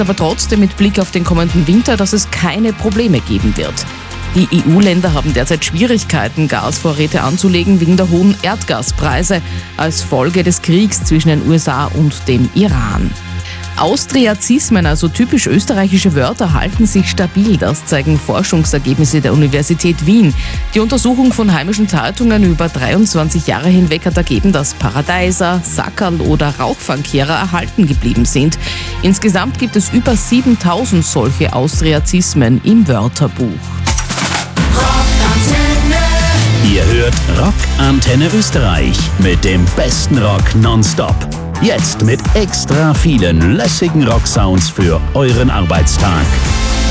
aber trotzdem mit Blick auf den kommenden Winter, dass es keine Probleme geben wird. Die EU-Länder haben derzeit Schwierigkeiten, Gasvorräte anzulegen wegen der hohen Erdgaspreise als Folge des Kriegs zwischen den USA und dem Iran. Austriazismen, also typisch österreichische Wörter, halten sich stabil. Das zeigen Forschungsergebnisse der Universität Wien. Die Untersuchung von heimischen Zeitungen über 23 Jahre hinweg hat ergeben, dass Paradeiser, Sackerl oder Rauchfangkehrer erhalten geblieben sind. Insgesamt gibt es über 7000 solche Austriazismen im Wörterbuch. Ihr hört Rock Antenne Österreich mit dem besten Rock nonstop. Jetzt mit extra vielen lässigen Rocksounds für euren Arbeitstag.